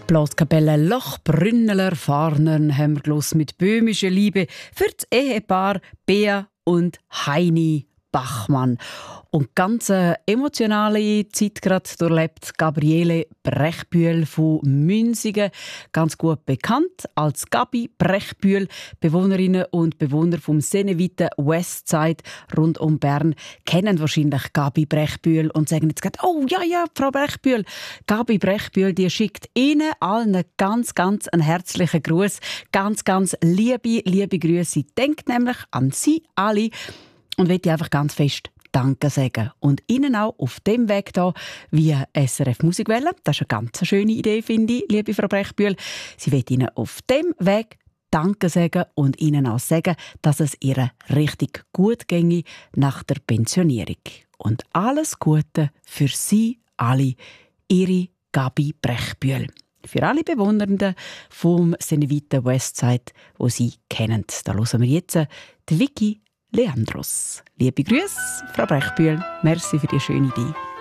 Die Blaskapelle Lochbrünneler Farnern haben wir gehört mit «Böhmische Liebe» für das Ehepaar Bea und Heini Bachmann. Und ganz emotionale Zeit gerade durchlebt Gabriele Brechbühl von Münsingen, ganz gut bekannt als Gabi Brechbühl. Bewohnerinnen und Bewohner vom Sennewitten Westside rund um Bern kennen wahrscheinlich Gabi Brechbühl und sagen jetzt gerade: «Oh ja, Frau Brechbühl, Gabi Brechbühl, die schickt Ihnen allen ganz einen herzlichen Gruß, ganz liebe Grüße. Sie denkt nämlich an Sie alle und möchte einfach ganz fest Danke sagen. Und Ihnen auch auf dem Weg hier via SRF Musikwelle. Das ist eine ganz schöne Idee, finde ich, liebe Frau Brechbühl. Sie will Ihnen auf dem Weg Danke sagen und Ihnen auch sagen, dass es ihr richtig gut ginge nach der Pensionierung. Und alles Gute für Sie alle, Ihre Gabi Brechbühl. Für alle Bewundernden vom Sennewitten Westside, die Sie kennen. Da hören wir jetzt die Vicky Leandros. Liebe Grüße, Frau Brechbühl. Merci für die schöne Idee.